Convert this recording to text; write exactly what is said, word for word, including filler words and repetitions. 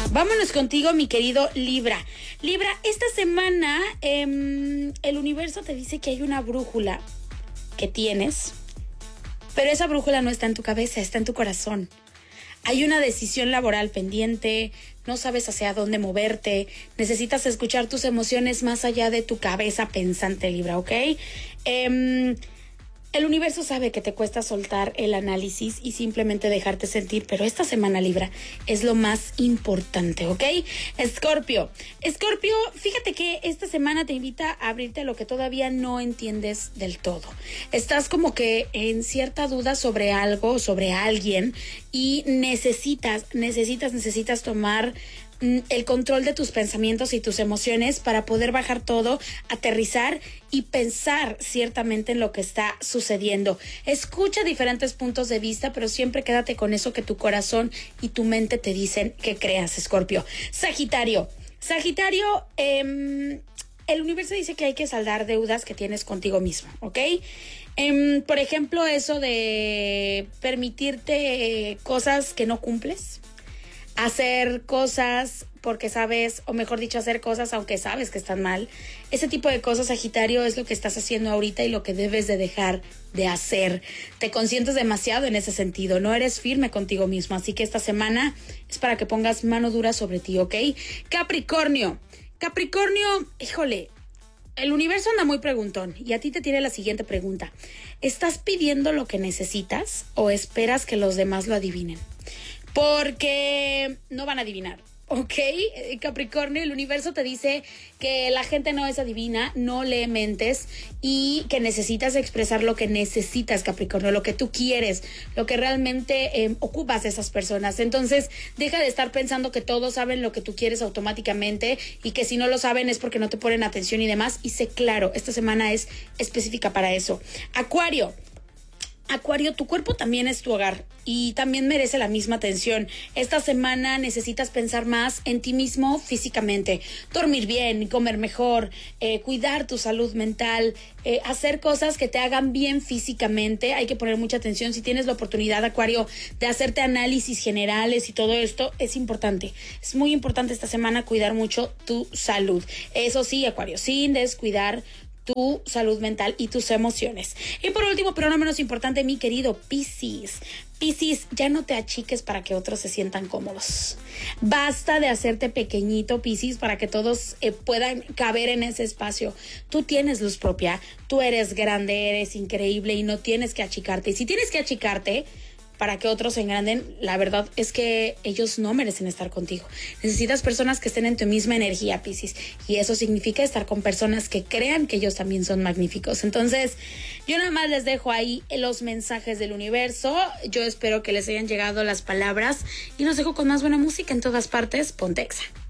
Vámonos contigo, mi querido Libra. Libra, esta semana eh, el universo te dice que hay una brújula que tienes, pero esa brújula no está en tu cabeza, está en tu corazón. Hay una decisión laboral pendiente, no sabes hacia dónde moverte, necesitas escuchar tus emociones más allá de tu cabeza pensante, Libra, ¿ok? Eh, el universo sabe que te cuesta soltar el análisis y simplemente dejarte sentir, pero esta semana, Libra, es lo más importante, ¿ok? Escorpio, Escorpio, fíjate que esta semana te invita a abrirte a lo que todavía no entiendes del todo. Estás como que en cierta duda sobre algo, sobre alguien, y necesitas, necesitas, necesitas tomar el control de tus pensamientos y tus emociones para poder bajar todo, aterrizar y pensar ciertamente en lo que está sucediendo. Escucha diferentes puntos de vista, pero siempre quédate con eso que tu corazón y tu mente te dicen que creas, Escorpio. Sagitario, Sagitario, eh, el universo dice que hay que saldar deudas que tienes contigo mismo, ¿ok? Eh, por ejemplo, eso de permitirte cosas que no cumples. Hacer cosas porque sabes, o mejor dicho, hacer cosas aunque sabes que están mal. Ese tipo de cosas, Sagitario, es lo que estás haciendo ahorita y lo que debes de dejar de hacer. Te consientes demasiado en ese sentido, no eres firme contigo mismo, así que esta semana es para que pongas mano dura sobre ti, ¿ok? Capricornio, Capricornio, híjole, el universo anda muy preguntón y a ti te tiene la siguiente pregunta. ¿Estás pidiendo lo que necesitas o esperas que los demás lo adivinen? Porque no van a adivinar, ¿ok? Capricornio, el universo te dice que la gente no es adivina, no lee mentes y que necesitas expresar lo que necesitas, Capricornio, lo que tú quieres, lo que realmente eh, ocupas de esas personas. Entonces, deja de estar pensando que todos saben lo que tú quieres automáticamente y que si no lo saben es porque no te ponen atención y demás. Y sé claro, esta semana es específica para eso. Acuario. Acuario, tu cuerpo también es tu hogar y también merece la misma atención. Esta semana necesitas pensar más en ti mismo físicamente, dormir bien, comer mejor, eh, cuidar tu salud mental, eh, hacer cosas que te hagan bien físicamente. Hay que poner mucha atención. Si tienes la oportunidad, Acuario, de hacerte análisis generales y todo esto, es importante. Es muy importante esta semana cuidar mucho tu salud. Eso sí, Acuario, sin descuidar tu salud mental y tus emociones. Y por último, pero no menos importante, mi querido Piscis. Piscis, ya no te achiques para que otros se sientan cómodos. Basta de hacerte pequeñito, Piscis, para que todos eh, puedan caber en ese espacio. Tú tienes luz propia, tú eres grande, eres increíble y no tienes que achicarte. Y si tienes que achicarte para que otros se engranden, la verdad es que ellos no merecen estar contigo. Necesitas personas que estén en tu misma energía, Piscis, y eso significa estar con personas que crean que ellos también son magníficos. Entonces, yo nada más les dejo ahí los mensajes del universo. Yo espero que les hayan llegado las palabras y los dejo con más buena música en todas partes. Ponte Exa.